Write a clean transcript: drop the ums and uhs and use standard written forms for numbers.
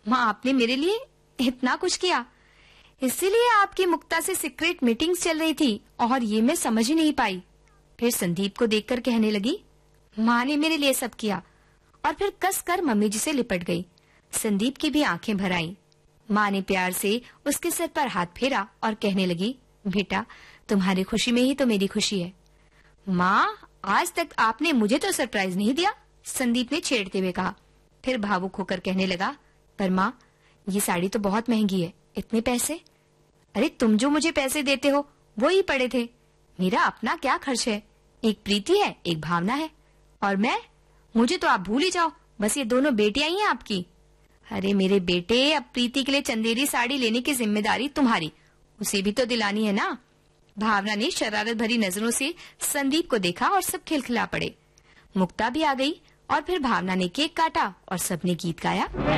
माँ आपने मेरे लिए इतना कुछ किया, इसीलिए आपकी मुक्ता से सीक्रेट मीटिंग्स चल रही थी और ये मैं समझ ही नहीं पाई। फिर संदीप को देखकर कहने लगी, माँ ने मेरे लिए सब किया, और फिर कस कर मम्मी जी से लिपट गई। संदीप की भी आंखें भर आईं। माँ ने प्यार से उसके सिर पर हाथ फेरा और कहने लगी, बेटा तुम्हारी खुशी में ही तो मेरी खुशी है। माँ आज तक आपने मुझे तो सरप्राइज नहीं दिया, संदीप ने छेड़ते हुए कहा। फिर भावुक होकर कहने लगा, पर माँ ये साड़ी तो बहुत महंगी है, इतने पैसे? अरे तुम जो मुझे पैसे देते हो वो ही पड़े थे, मेरा अपना क्या खर्च है। एक प्रीति है, एक भावना है, और मुझे तो आप भूल ही जाओ, बस ये दोनों बेटियां ही हैं आपकी। अरे मेरे बेटे, अब प्रीति के लिए चंदेरी साड़ी लेने की जिम्मेदारी तुम्हारी, उसे भी तो दिलानी है ना। भावना ने शरारत भरी नजरों से संदीप को देखा और सब खिलखिला पड़े। मुक्ता भी आ गई और फिर भावना ने केक काटा और सबने गीत गाया।